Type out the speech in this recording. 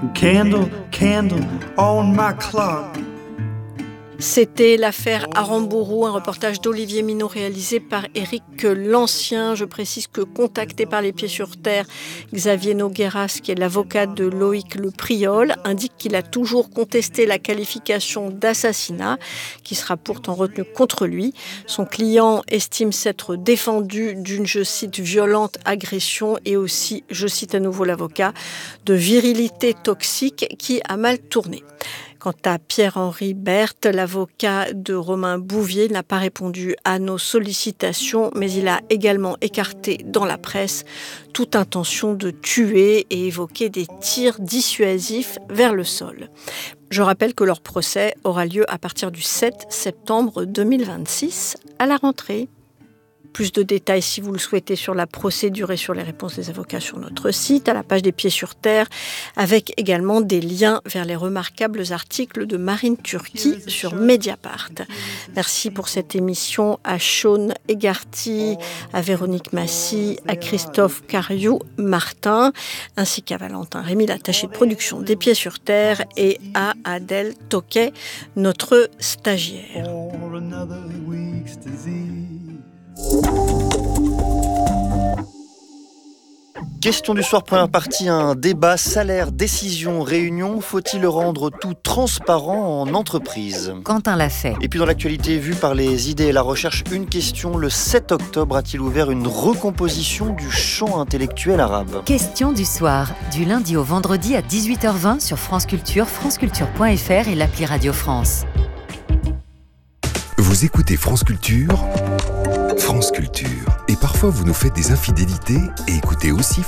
Candle, candle on my clock. C'était l'affaire Aramburu, un reportage d'Olivier Minot réalisé par Éric Lancien. Je précise que contacté par Les Pieds sur Terre, Xavier Nogueras, qui est l'avocat de Loïc Le Priol, indique qu'il a toujours contesté la qualification d'assassinat qui sera pourtant retenue contre lui. Son client estime s'être défendu d'une, je cite, violente agression et aussi, je cite à nouveau l'avocat, de virilité toxique qui a mal tourné. Quant à Pierre-Henri Berthe, l'avocat de Romain Bouvier, n'a pas répondu à nos sollicitations, mais il a également écarté dans la presse toute intention de tuer et évoqué des tirs dissuasifs vers le sol. Je rappelle que leur procès aura lieu à partir du 7 septembre 2026 à la rentrée. Plus de détails, si vous le souhaitez, sur la procédure et sur les réponses des avocats sur notre site, à la page des Pieds sur Terre, avec également des liens vers les remarquables articles de Marine Turki sur Mediapart. Merci pour cette émission à Sean Egarty, à Véronique Massy, à Christophe Cariou-Martin, ainsi qu'à Valentin Rémy, l'attaché de production des Pieds sur Terre, et à Adèle Toquet, notre stagiaire. Question du soir, première partie, un débat salaire, décision, réunion. Faut-il rendre tout transparent en entreprise ? Quentin l'a fait. Et puis dans l'actualité vue par les idées et la recherche, une question. Le 7 octobre a-t-il ouvert une recomposition du champ intellectuel arabe ? Question du soir, du lundi au vendredi à 18h20 sur France Culture, franceculture.fr et l'appli Radio France. Vous écoutez France Culture. France Culture. Et parfois vous nous faites des infidélités et écoutez aussi